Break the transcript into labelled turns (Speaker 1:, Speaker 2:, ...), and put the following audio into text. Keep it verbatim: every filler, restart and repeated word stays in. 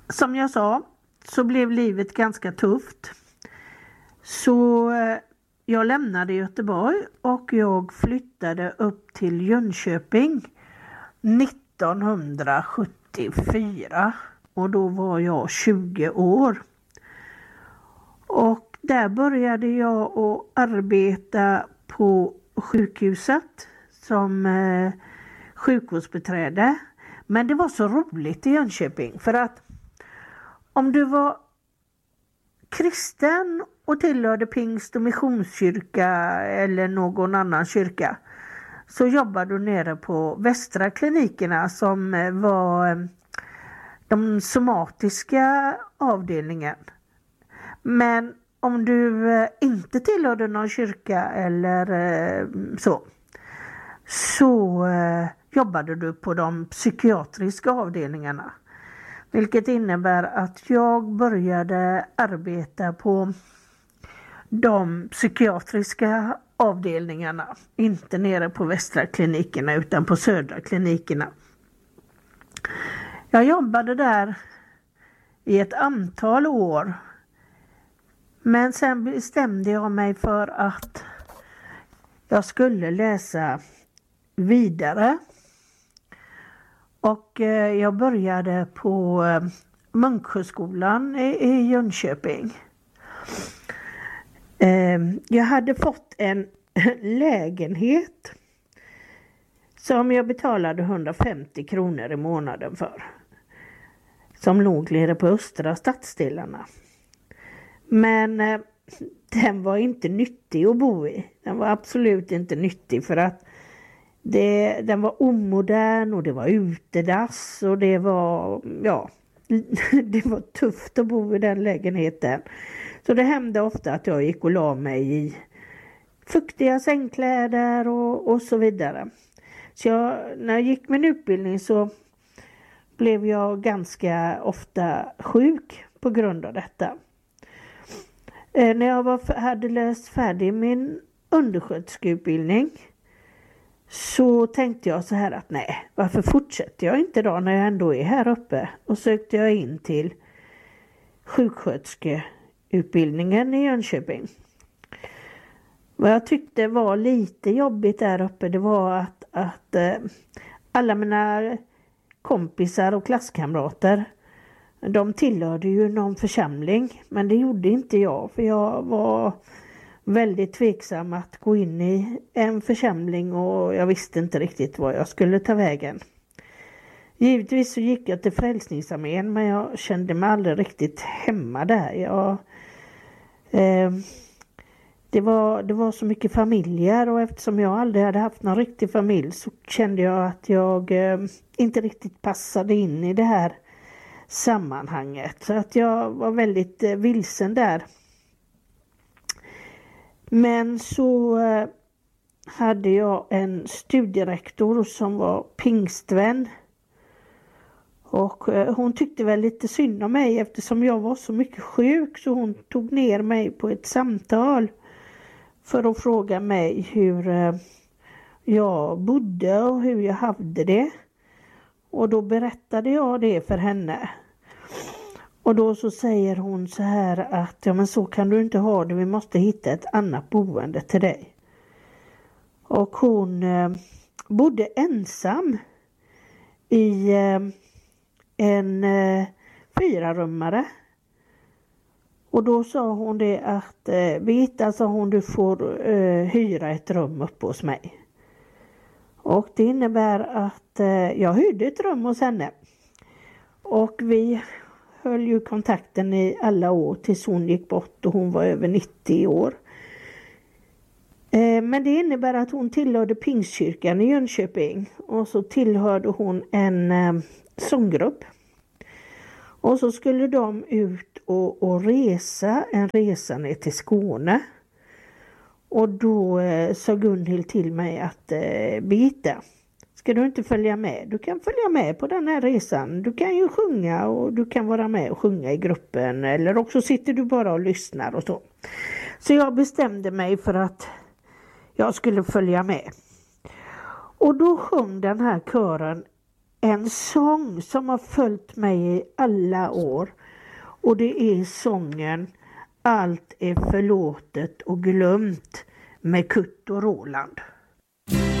Speaker 1: som jag sa så blev livet ganska tufft. Så jag lämnade Göteborg och jag flyttade upp till Jönköping nittonhundrasjuttiofyra. Och då var jag tjugo år. Och där började jag att arbeta på sjukhuset som eh, sjukvårdsbiträde. Men det var så roligt i Jönköping för att om du var kristen och tillhörde pingst- och missionskyrka eller någon annan kyrka så jobbade du nere på västra klinikerna som var de somatiska avdelningen. Men om du inte tillhörde någon kyrka eller så så jobbade du på de psykiatriska avdelningarna. Vilket innebär att jag började arbeta på de psykiatriska avdelningarna. Inte nere på västra klinikerna utan på södra klinikerna. Jag jobbade där i ett antal år. Men sen bestämde jag mig för att jag skulle läsa vidare. Och jag började på Munkhögskolan i Jönköping. Jag hade fått en lägenhet som jag betalade hundrafemtio kronor i månaden för. Som låg nere på östra stadsdelarna. Men den var inte nyttig att bo i. Den var absolut inte nyttig för att Det, den var omodern och det var utedass och det var, ja, det var tufft att bo i den lägenheten. Så det hände ofta att jag gick och la mig i fuktiga sängkläder och, och så vidare. Så jag, när jag gick min utbildning så blev jag ganska ofta sjuk på grund av detta. Eh, när jag var, hade läst färdig min undersköterskeutbildning så tänkte jag så här att nej, varför fortsätter jag inte då när jag ändå är här uppe? Och sökte jag in till sjuksköterskeutbildningen i Jönköping. Vad jag tyckte var lite jobbigt där uppe, det var att, att eh, alla mina kompisar och klasskamrater, de tillhörde ju någon församling. Men det gjorde inte jag, för jag var väldigt tveksam att gå in i en församling och jag visste inte riktigt vad jag skulle ta vägen. Givetvis så gick jag till Frälsningsarmén, men jag kände mig aldrig riktigt hemma där. Jag, eh, det, var, det var så mycket familjer och eftersom jag aldrig hade haft någon riktig familj så kände jag att jag eh, inte riktigt passade in i det här sammanhanget. Så att jag var väldigt eh, vilsen där. Men så eh, hade jag en studierektor som var pingstvän. Och eh, hon tyckte väl lite synd om mig eftersom jag var så mycket sjuk. Så hon tog ner mig på ett samtal för att fråga mig hur eh, jag bodde och hur jag hade det. Och då berättade jag det för henne. Och då så säger hon så här att ja men så kan du inte ha det, vi måste hitta ett annat boende till dig. Och hon eh, bodde ensam i eh, en eh, fyrarummare. Och då sa hon det att eh, Birgitta, sa hon, du får eh, hyra ett rum uppe hos mig. Och det innebär att eh, jag hyrde ett rum hos henne. Och vi höll ju kontakten i alla år tills hon gick bort och hon var över nittio år. Eh, men det innebär att hon tillhörde Pingstkyrkan i Jönköping. Och så tillhörde hon en eh, sånggrupp. Och så skulle de ut och, och resa, en resa ner till Skåne. Och då eh, sa Gunhild till mig att eh, Birgitta, ska du inte följa med? Du kan följa med på den här resan. Du kan ju sjunga och du kan vara med och sjunga i gruppen. Eller också sitter du bara och lyssnar och så. Så jag bestämde mig för att jag skulle följa med. Och då sjöng den här kören en sång som har följt mig i alla år. Och det är sången Allt är förlåtet och glömt med Kurt och Roland.